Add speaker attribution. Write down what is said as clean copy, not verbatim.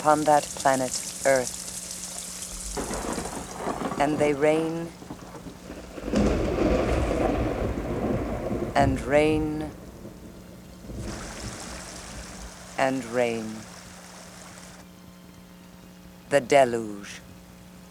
Speaker 1: upon that planet, Earth. And they reign and reign and reign. The deluge.